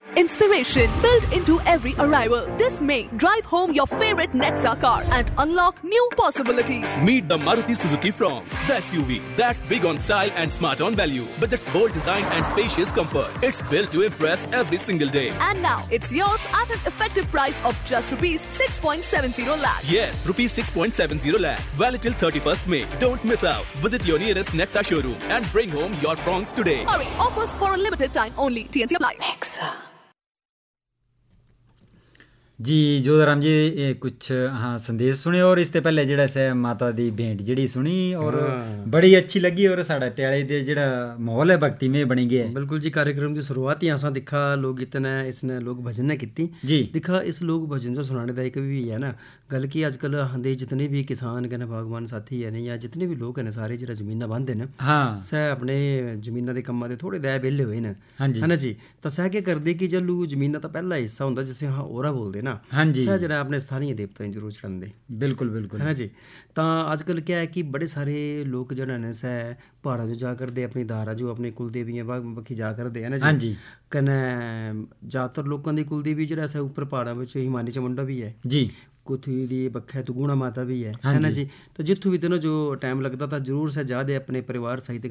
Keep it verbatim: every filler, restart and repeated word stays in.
Inspiration built into every arrival. This May, drive home your favorite Nexa car and unlock new possibilities. Meet the Maruti Suzuki Fronx, the S U V that's big on style and smart on value, with its bold design and spacious comfort. It's built to impress every single day. And now it's yours at an effective price of just rupees six point seven zero lakh. Yes, rupees six point seven zero lakh. Valid till thirty-first May. Don't miss out. Visit your nearest Nexa showroom and bring home your Fronx today. Hurry, offers for a limited time only. T N C apply. Nexa. जी जोधाराम जी ये कुछ हाँ संदेश सुने और इससे पहले जेड़ा से माता दी भेंट जेड़ी सुनी और हाँ। बड़ी अच्छी लगी और साढ़ा ट्याले दे जेड़ा माहौल है भक्ति में बनी गया। बिल्कुल जी, कार्यक्रम की शुरुआत ही असा दिखा लोक गीत ने इसने लोक भजन ने की जी। दिखा इस लोक भजन जो सुनाने का एक भी है ना गल की आजकल हंदे जितने भी किसान के ना बागवान साथी है या जितने भी लोग हैं सारे जो जमीना बंद है ना हाँ सह अपने जमीना के कम्मा के थोड़े दे बेले हुए ना हाँ जी है ना जी तो सह क्या करते कि जलू जमीना का पहला हिस्सा होंगे जिसे हाँ ओरा बोलते ना हाँ जी सह जरा अपने स्थानीय देवताएं जरूर चढ़ाते। बिल्कुल बिल्कुल है ना जी। तो आजकल क्या है कि बड़े सारे लोग जो है सह पहाड़ा जो जा करते अपनी धारा जो अपने कुल देवी बखी जा करते है ना हाँ जी कने ज़्यादातर लोगों की कुल देवी जो है ऊपर पहाड़ा में हिमानी चमुंडा भी है जी कुथी दी बखै तो गुणा माता भी है हाँ है ना जी। तो जितों भी दिनों जो टाइम लगता था जरूर से जादे अपने परिवार सहित